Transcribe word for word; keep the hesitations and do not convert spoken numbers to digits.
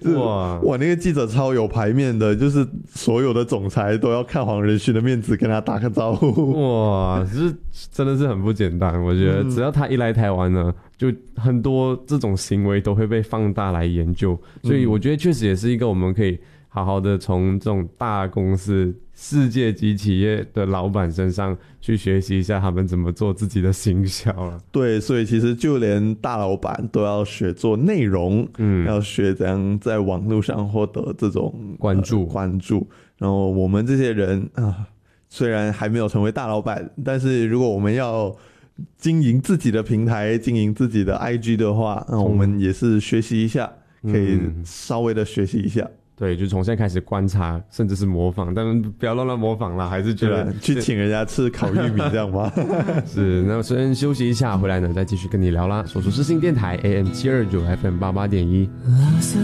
哇哇，那个记者超有排面的，就是所有的总裁都要看黄仁勋的面子跟他打个招呼。 哇，是真的是很不简单。我觉得只要他一来台湾呢，就很多这种行为都会被放大来研究，所以我觉得确实也是一个我们可以好好的从这种大公司、世界级企业的老板身上去学习一下他们怎么做自己的行销了。 对，所以其实就连大老板都要学做内容，嗯，要学怎样在网络上获得这种关注、 呃、关注。然后我们这些人啊，虽然还没有成为大老板，但是如果我们要经营自己的平台、经营自己的 I G 的话，那我们也是学习一下，可以稍微的学习一下。 对，就从现在开始观察，甚至是模仿，但是不要乱乱模仿啦，还是觉得去请人家吃烤玉米这样吗？ 是，那先休息一下，回来呢再继续跟你聊啦。说出世新电台 A M 七二九 F M 八八点一。 蓝色